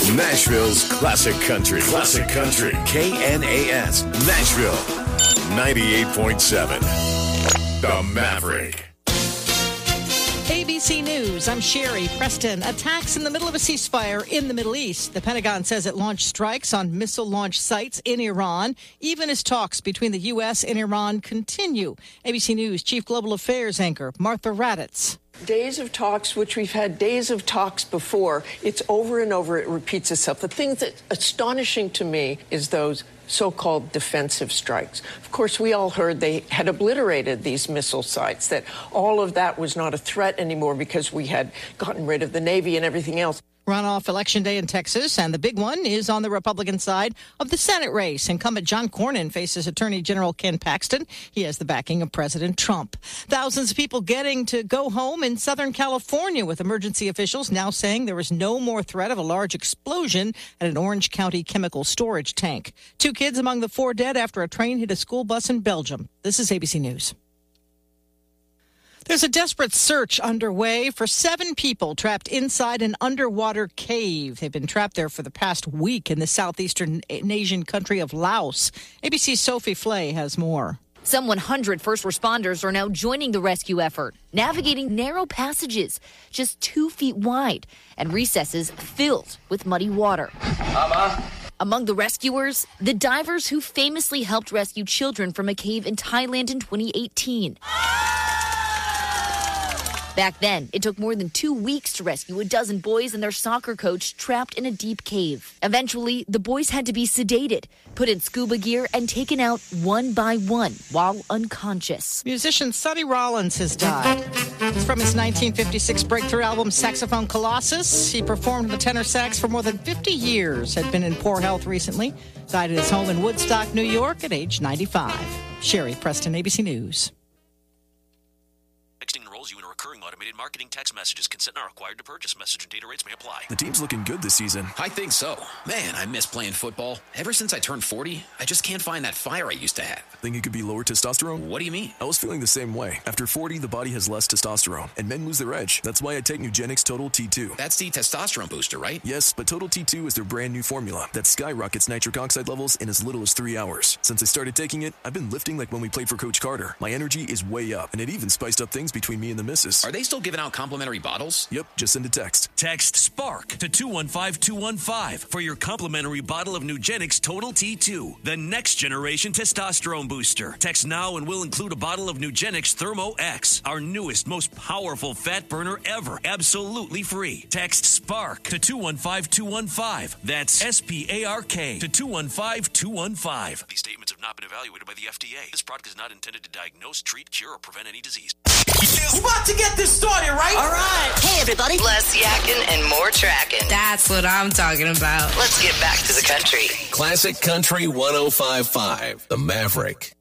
Nashville's Classic Country. Classic Country. KNAS. Nashville. 98.7. The Maverick. ABC News, I'm Sherry Preston. Attacks in the middle of a ceasefire in the Middle East. The Pentagon says it launched strikes on missile launch sites in Iran, even as talks between the U.S. and Iran continue. ABC News Chief Global Affairs anchor Martha Raddatz. Days of talks, which we've had days of talks before, it's over and over, it repeats itself. The thing that's astonishing to me is those so-called defensive strikes. Of course, we all heard they had obliterated these missile sites, that all of that was not a threat anymore because we had gotten rid of the Navy and everything else. Runoff election day in Texas, and the big one is on the Republican side of the Senate race. Incumbent John Cornyn faces Attorney General Ken Paxton. He has the backing of President Trump. Thousands of people getting to go home in Southern California, with emergency officials now saying there is no more threat of a large explosion at an Orange County chemical storage tank. 2 kids among the 4 dead after a train hit a school bus in Belgium. This is ABC News. There's a desperate search underway for 7 people trapped inside an underwater cave. They've been trapped there for the past week in the southeastern Asian country of Laos. ABC's Sophie Flay has more. Some 100 first responders are now joining the rescue effort, navigating narrow passages just 2 feet wide and recesses filled with muddy water. Mama. Among the rescuers, the divers who famously helped rescue children from a cave in Thailand in 2018. Back then, it took more than 2 weeks to rescue a dozen boys and their soccer coach trapped in a deep cave. Eventually, the boys had to be sedated, put in scuba gear, and taken out one by one while unconscious. Musician Sonny Rollins has died. It's from his 1956 breakthrough album, Saxophone Colossus. He performed the tenor sax for more than 50 years, had been in poor health recently, died at his home in Woodstock, New York at age 95. Sherry Preston, ABC News. Texting enrolls you in a recurring automated marketing text messages. Consent are required to purchase. Message and data rates may apply. The team's looking good this season. I think so. Man, I miss playing football. Ever since I turned 40, I just can't find that fire I used to have. Think it could be lower testosterone? What do you mean? I was feeling the same way. After 40, the body has less testosterone, and men lose their edge. That's why I take Nugenix Total T2. That's the testosterone booster, right? Yes, but Total T2 is their brand new formula that skyrockets nitric oxide levels in as little as 3 hours. Since I started taking it, I've been lifting like when we played for Coach Carter. My energy is way up, and it even spiced up things between me and the missus. Are they still giving out complimentary bottles? Yep, just send a text. Text SPARK to 215-215 for your complimentary bottle of Nugenix Total T2, the next generation testosterone booster. Text now and we'll include a bottle of Nugenix Thermo X, our newest, most powerful fat burner ever, absolutely free. Text SPARK to 215-215. That's SPARK to 215-215. These statements have not been evaluated by the FDA. This product is not intended to diagnose, treat, cure, or prevent any disease. You about to get this started, right? All right. Hey, everybody. Less yakking and more tracking. That's what I'm talking about. Let's get back to the country. Classic Country 105.5. The Maverick.